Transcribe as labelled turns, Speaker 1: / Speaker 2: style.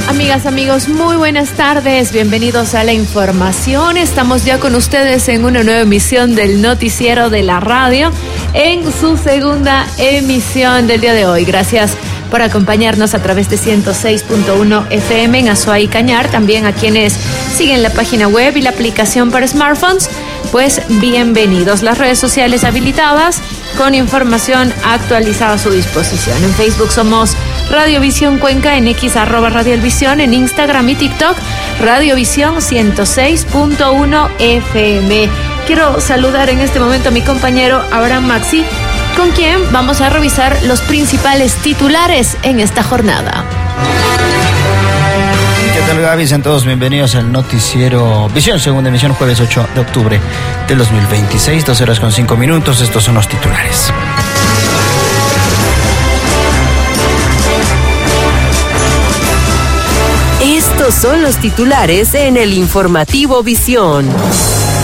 Speaker 1: Amigas, amigos, muy buenas tardes, bienvenidos a la información. Estamos ya con ustedes en una nueva emisión del noticiero de la radio, en su segunda emisión del día de hoy. Gracias por acompañarnos a través de 106.1 FM en Azuay y Cañar, también a quienes siguen la página web y la aplicación para smartphones, pues bienvenidos. Las redes sociales habilitadas con información actualizada a su disposición. En Facebook somos Radiovisión Cuenca, en X @Radiovisión, en Instagram y TikTok Radiovisión 106.1 FM. Quiero saludar en este momento a mi compañero Abraham Maxi, con quien vamos a revisar los principales titulares en esta jornada.
Speaker 2: ¿Qué tal, Gaby? Sean todos bienvenidos al noticiero Visión, segunda emisión, jueves 8 de octubre del 2026, 2:05. Estos son los titulares.
Speaker 3: Estos son los titulares en el informativo Visión.